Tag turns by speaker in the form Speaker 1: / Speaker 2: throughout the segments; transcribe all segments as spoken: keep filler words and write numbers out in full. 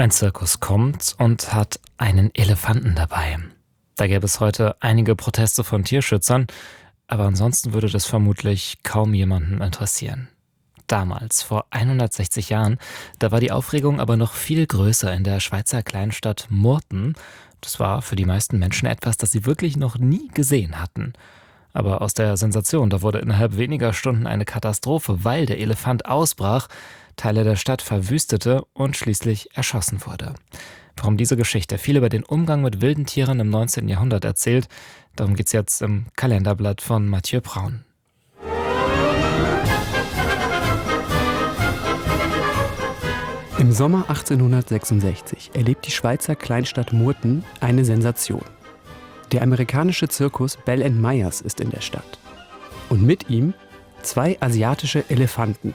Speaker 1: Ein Zirkus kommt und hat einen Elefanten dabei. Da gäbe es heute einige Proteste von Tierschützern, aber ansonsten würde das vermutlich kaum jemanden interessieren. Damals, vor hundertsechzig Jahren, da war die Aufregung aber noch viel größer in der Schweizer Kleinstadt Murten. Das war für die meisten Menschen etwas, das sie wirklich noch nie gesehen hatten. Aber aus der Sensation, da wurde innerhalb weniger Stunden eine Katastrophe, weil der Elefant ausbrach, Teile der Stadt verwüstete und schließlich erschossen wurde. Warum diese Geschichte viel über den Umgang mit wilden Tieren im neunzehnten Jahrhundert erzählt, darum geht's jetzt im Kalenderblatt von Mathieu Braun.
Speaker 2: Im Sommer achtzehnhundertsechsundsechzig erlebt die Schweizer Kleinstadt Murten eine Sensation. Der amerikanische Zirkus Bell and Myers ist in der Stadt. Und mit ihm zwei asiatische Elefanten.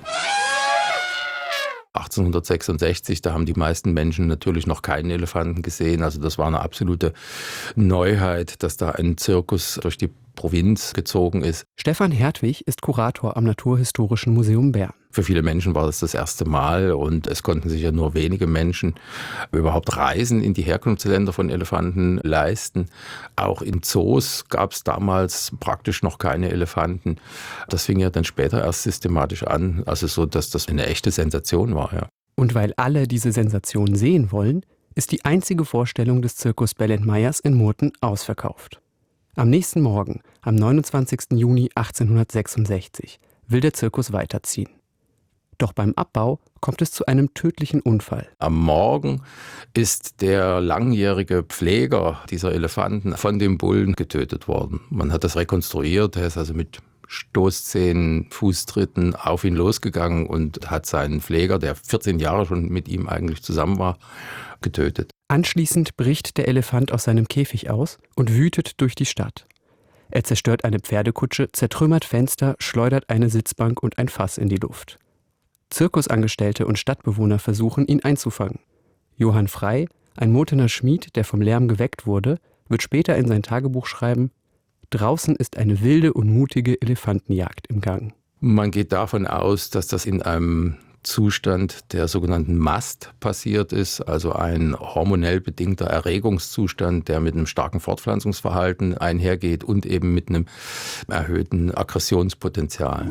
Speaker 3: achtzehnhundertsechsundsechzig, da haben die meisten Menschen natürlich noch keinen Elefanten gesehen. Also das war eine absolute Neuheit, dass da ein Zirkus durch die Provinz gezogen ist.
Speaker 2: Stefan Hertwig ist Kurator am Naturhistorischen Museum Bern.
Speaker 3: Für viele Menschen war das das erste Mal und es konnten sich ja nur wenige Menschen überhaupt Reisen in die Herkunftsländer von Elefanten leisten. Auch in Zoos gab es damals praktisch noch keine Elefanten. Das fing ja dann später erst systematisch an, also so, dass das eine echte Sensation war. Ja.
Speaker 2: Und weil alle diese Sensation sehen wollen, ist die einzige Vorstellung des Zirkus Bell and Myers in Murten ausverkauft. Am nächsten Morgen, am neunundzwanzigsten Juni achtzehnhundertsechsundsechzig, will der Zirkus weiterziehen. Doch beim Abbau kommt es zu einem tödlichen Unfall.
Speaker 3: Am Morgen ist der langjährige Pfleger dieser Elefanten von dem Bullen getötet worden. Man hat das rekonstruiert, er ist also mit Stoßzähnen, Fußtritten auf ihn losgegangen und hat seinen Pfleger, der vierzehn Jahre schon mit ihm eigentlich zusammen war, getötet.
Speaker 2: Anschließend bricht der Elefant aus seinem Käfig aus und wütet durch die Stadt. Er zerstört eine Pferdekutsche, zertrümmert Fenster, schleudert eine Sitzbank und ein Fass in die Luft. Zirkusangestellte und Stadtbewohner versuchen, ihn einzufangen. Johann Frey, ein Murtener Schmied, der vom Lärm geweckt wurde, wird später in sein Tagebuch schreiben: Draußen ist eine wilde und mutige Elefantenjagd im Gang.
Speaker 3: Man geht davon aus, dass das in einem Zustand der sogenannten Mast passiert ist, also ein hormonell bedingter Erregungszustand, der mit einem starken Fortpflanzungsverhalten einhergeht und eben mit einem erhöhten Aggressionspotenzial.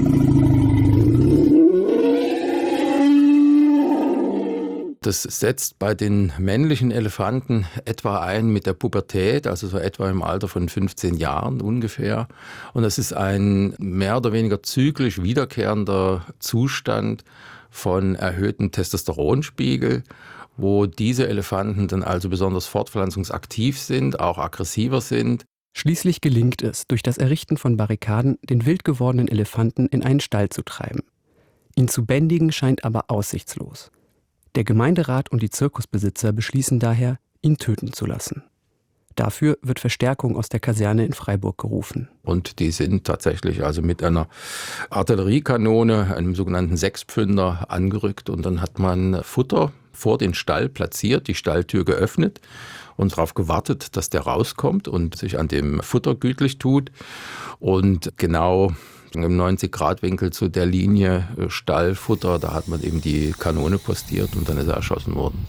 Speaker 3: Das setzt bei den männlichen Elefanten etwa ein mit der Pubertät, also so etwa im Alter von fünfzehn Jahren ungefähr. Und das ist ein mehr oder weniger zyklisch wiederkehrender Zustand von erhöhtem Testosteronspiegel, wo diese Elefanten dann also besonders fortpflanzungsaktiv sind, auch aggressiver sind.
Speaker 2: Schließlich gelingt es, durch das Errichten von Barrikaden den wild gewordenen Elefanten in einen Stall zu treiben. Ihn zu bändigen scheint aber aussichtslos. Der Gemeinderat und die Zirkusbesitzer beschließen daher, ihn töten zu lassen. Dafür wird Verstärkung aus der Kaserne in Freiburg gerufen.
Speaker 3: Und die sind tatsächlich also mit einer Artilleriekanone, einem sogenannten Sechspfünder, angerückt. Und dann hat man Futter vor den Stall platziert, die Stalltür geöffnet und darauf gewartet, dass der rauskommt und sich an dem Futter gütlich tut. Und genau im neunzig-Grad-Winkel zu der Linie Stallfutter, da hat man eben die Kanone postiert und dann ist er erschossen worden.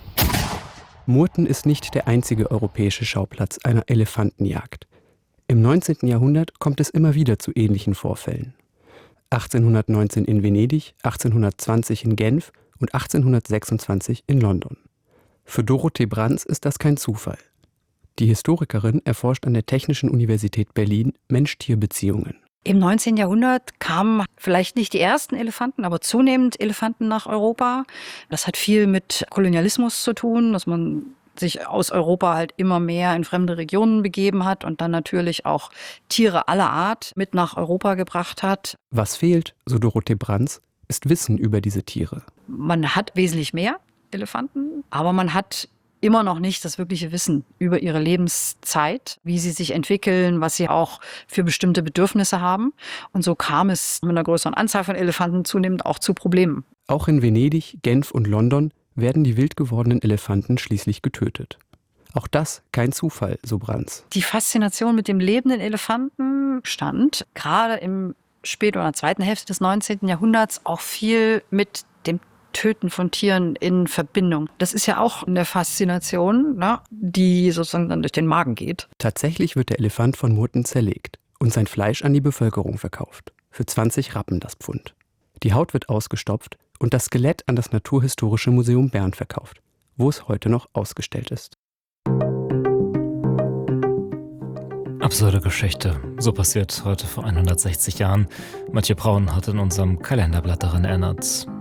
Speaker 2: Murten ist nicht der einzige europäische Schauplatz einer Elefantenjagd. Im neunzehnten Jahrhundert kommt es immer wieder zu ähnlichen Vorfällen. achtzehnhundertneunzehn in Venedig, achtzehnhundertzwanzig in Genf und achtzehnhundertsechsundzwanzig in London. Für Dorothee Branz ist das kein Zufall. Die Historikerin erforscht an der Technischen Universität Berlin Mensch-Tier-Beziehungen.
Speaker 4: Im neunzehnten Jahrhundert kamen vielleicht nicht die ersten Elefanten, aber zunehmend Elefanten nach Europa. Das hat viel mit Kolonialismus zu tun, dass man sich aus Europa halt immer mehr in fremde Regionen begeben hat und dann natürlich auch Tiere aller Art mit nach Europa gebracht hat.
Speaker 2: Was fehlt, so Dorothee Branz, ist Wissen über diese Tiere.
Speaker 4: Man hat wesentlich mehr Elefanten, aber man hat immer noch nicht das wirkliche Wissen über ihre Lebenszeit, wie sie sich entwickeln, was sie auch für bestimmte Bedürfnisse haben. Und so kam es mit einer größeren Anzahl von Elefanten zunehmend auch zu Problemen.
Speaker 2: Auch in Venedig, Genf und London werden die wild gewordenen Elefanten schließlich getötet. Auch das kein Zufall, so Branz.
Speaker 4: Die Faszination mit dem lebenden Elefanten stand gerade im späten oder zweiten Hälfte des neunzehnten Jahrhunderts auch viel mit dem Töten von Tieren in Verbindung. Das ist ja auch eine Faszination, ne, die sozusagen dann durch den Magen geht.
Speaker 2: Tatsächlich wird der Elefant von Murten zerlegt und sein Fleisch an die Bevölkerung verkauft. Für zwanzig Rappen das Pfund. Die Haut wird ausgestopft und das Skelett an das Naturhistorische Museum Bern verkauft, wo es heute noch ausgestellt ist.
Speaker 1: Absurde Geschichte. So passiert heute vor hundertsechzig Jahren. Mathieu Braun hat in unserem Kalenderblatt daran erinnert.